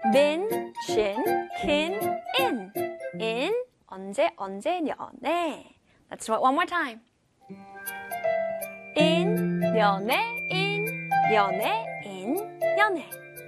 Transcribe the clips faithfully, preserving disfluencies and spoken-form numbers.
been, chin, kin, in. in, 언제, 언제, 연애. Let's do it one more time. in, 연애, in, 연애, in, 연애.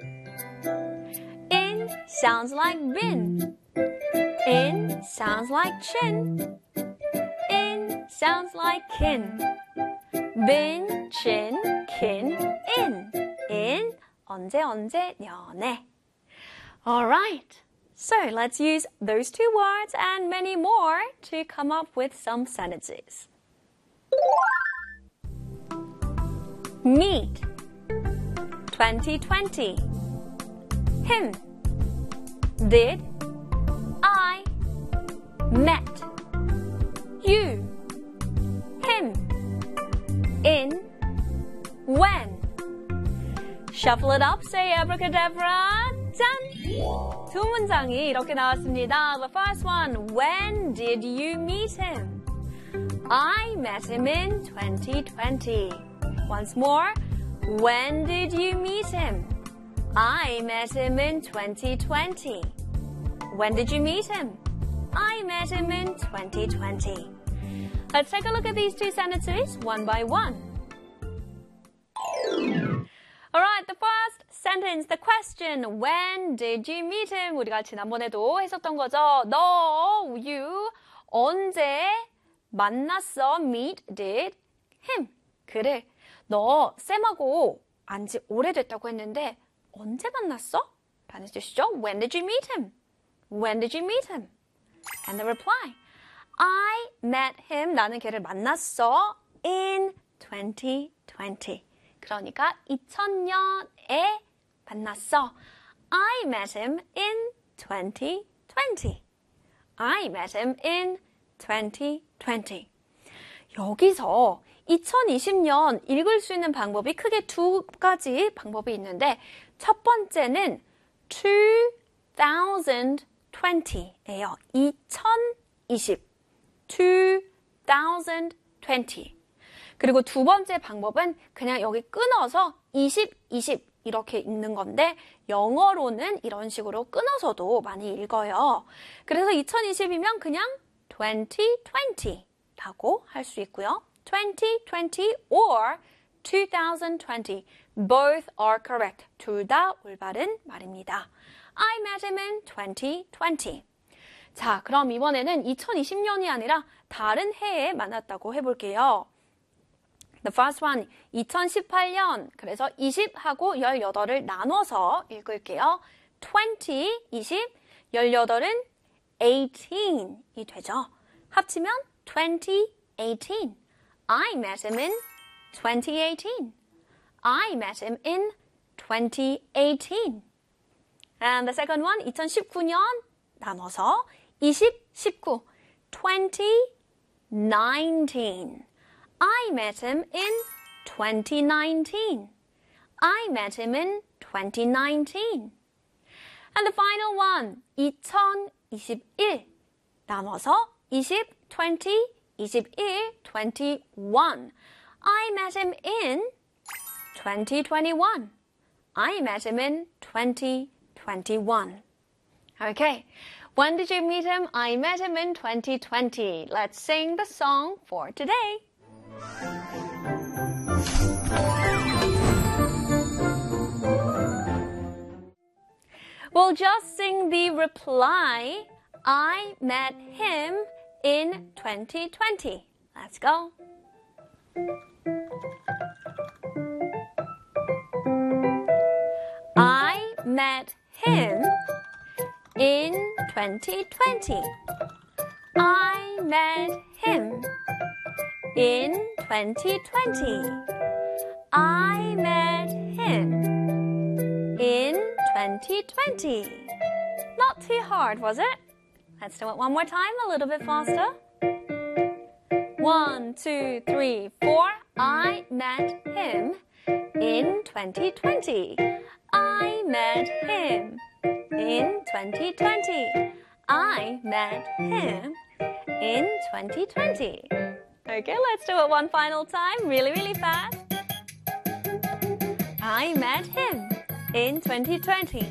in sounds like been. in sounds like chin. in sounds like kin. been, chin, kin, in. in, 언제, 언제, 연애. Alright, so let's use those two words and many more to come up with some sentences. Meet, twenty twenty. Him, did, I, met. You, him, in, when. Shuffle it up, say abracadabra, 짠! 두 문장이 이렇게 나왔습니다. The first one, when did you meet him? I met him in twenty twenty. Once more, when did you meet him? I met him in twenty twenty. When did you meet him? I met him in twenty twenty. Let's take a look at these two sentences one by one. Alright, the first sentence, the question, when did you meet him? 우리가 지난번에도 했었던 거죠. 너, you, 언제 만났어? meet, did, him. 그래, 너 쌤하고 안지 오래됐다고 했는데 언제 만났어? 라는 뜻이죠. When did you meet him? When did you meet him? And the reply, I met him, 나는 걔를 만났어 in twenty twenty. 그러니까 이천 년에 만났어. I met him in twenty twenty. I met him in twenty twenty. 여기서 이천이십 년 읽을 수 있는 방법이 크게 두 가지 방법이 있는데 첫 번째는 twenty twenty예요. 이천이십. twenty twenty. 그리고 두 번째 방법은 그냥 여기 끊어서 이십, 이십 이렇게 읽는 건데 영어로는 이런 식으로 끊어서도 많이 읽어요. 그래서 이천이십이면 그냥 twenty twenty라고 할 수 있고요. twenty twenty or twenty twenty. Both are correct. 둘 다 올바른 말입니다. I met him in twenty twenty. 자, 그럼 이번에는 이천이십 년이 아니라 다른 해에 만났다고 해볼게요. The first one, 이천십팔 년. 그래서 이십하고 십팔을 나눠서 읽을게요. twenty, 이십, 십팔은 eighteen이 되죠. 합치면 twenty eighteen. I met him in twenty eighteen. I met him in twenty eighteen. And the second one, 이천십구 년 나눠서 이십, 십구. twenty nineteen. I met him in twenty nineteen. I met him in twenty nineteen. And the final one, 이천이십일. 나눠서 이십, twenty, 이십일, twenty-one. I met him in twenty twenty-one. I met him in twenty twenty-one. Okay. When did you meet him? I met him in twenty twenty. Let's sing the song for today. We'll just sing the reply. I met him in twenty twenty. Let's go. I met him in twenty twenty. I met him in twenty twenty. I met him in twenty twenty. Not too hard, was it? Let's do it one more time, a little bit faster. One, two, three, four. I met him in twenty twenty. I met him in twenty twenty. I met him in twenty twenty. Okay, let's do it one final time, really, really fast. I met him in twenty twenty.